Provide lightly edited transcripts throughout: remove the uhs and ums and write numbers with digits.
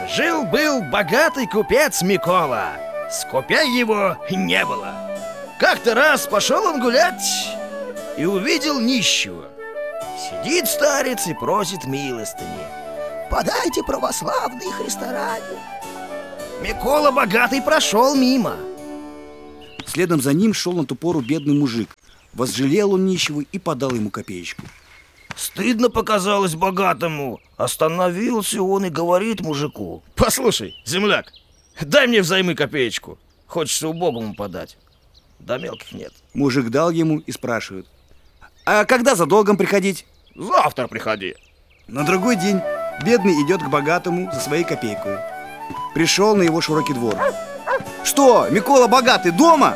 Жил-был богатый купец Микола. Скупя его не было. Как-то раз пошел он гулять и увидел нищего. Сидит старец и просит милостыни. «Подайте, православный, Христа ради». Микола богатый прошел мимо. Следом за ним шел на ту пору бедный мужик. Возжалел он нищего и подал ему копеечку. Стыдно показалось богатому. Остановился он и говорит мужику: «Послушай, земляк, дай мне взаймы копеечку. Хочется убогому подать. Да мелких нет». Мужик дал ему и спрашивает: «А когда за долгом приходить?» «Завтра приходи». На другой день бедный идет к богатому за своей копейкой. Пришел на его широкий двор. «Что, Микола богатый дома?»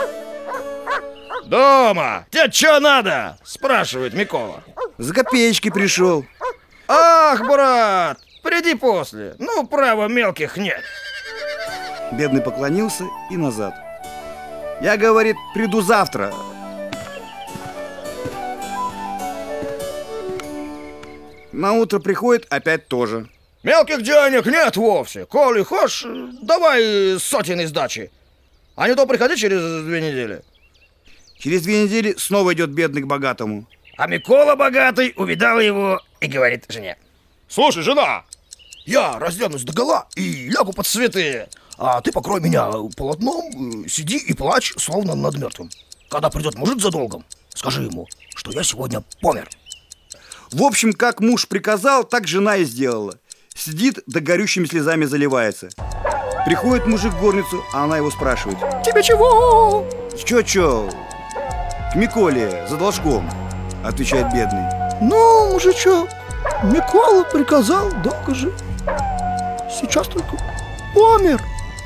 «Дома! Тебе что надо?» — спрашивает Микола. «За копеечкой пришел». «Ах, брат, приди после. Ну, право, мелких нет». Бедный поклонился и назад. «Я, говорит, приду завтра». На утро приходит опять тоже. «Мелких денег нет вовсе. Коли хочешь, давай сотенной сдачи. А не то приходи через 2 недели». Через 2 недели снова идет бедный к богатому. А Микола богатый увидал его и говорит жене: «Слушай, жена, я разденусь догола и лягу под цветы, а ты покрой меня полотном, сиди и плачь, словно над мертвым. Когда придет мужик за долгом, скажи ему, что я сегодня помер». В общем, как муж приказал, так жена и сделала. Сидит, да горючими слезами заливается. Приходит мужик в горницу, а она его спрашивает: «Тебе чего?» «Чё? К Миколе за должком», — отвечает бедный. «Ну, мужичок, Микола приказал долго жить. Сейчас только помер».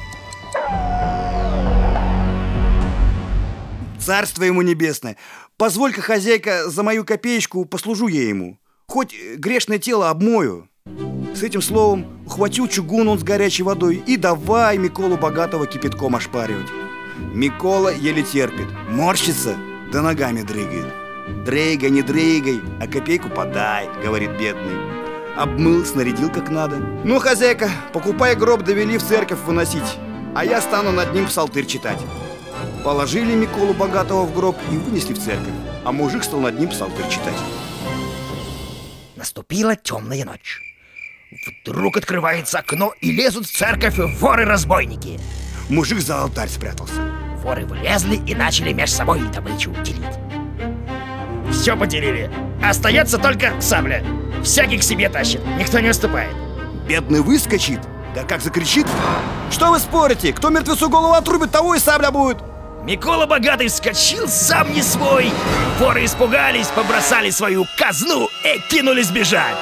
«Царство ему небесное! Позволь-ка, хозяйка, за мою копеечку послужу я ему. Хоть грешное тело обмою». С этим словом ухватил чугун он с горячей водой и давай Миколу богатого кипятком ошпаривать. Микола еле терпит, морщится, да ногами дрыгает. «Дрыгай, не дрыгай, а копейку подай», — говорит бедный. Обмыл, снарядил как надо. «Ну, хозяйка, покупай гроб, довели в церковь выносить, а я стану над ним псалтырь читать». Положили Миколу богатого в гроб и вынесли в церковь, а мужик стал над ним псалтырь читать. Наступила темная ночь. Вдруг открывается окно, и лезут в церковь воры-разбойники. Мужик за алтарь спрятался. Воры влезли и начали между собой добычу делить. Все поделили. Остается только сабля. Всякий к себе тащит, никто не уступает. Бедный выскочит, да как закричит: «Что вы спорите? Кто мертвецу голову отрубит, того и сабля будет!» Микола богатый вскочил, сам не свой. Воры испугались, побросали свою казну и кинулись бежать.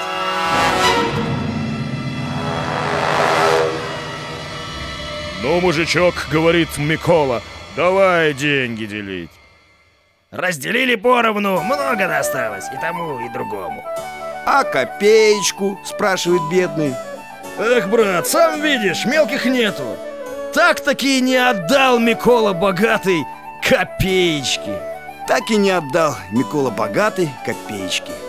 «Ну, мужичок, — говорит Микола, — давай деньги делить». Разделили поровну, много досталось и тому, и другому. «А копеечку?» — спрашивает бедный. Эх, брат, сам видишь, мелких нету. Так-таки и не отдал Микола богатый копеечки. Так и не отдал Микола богатый копеечки.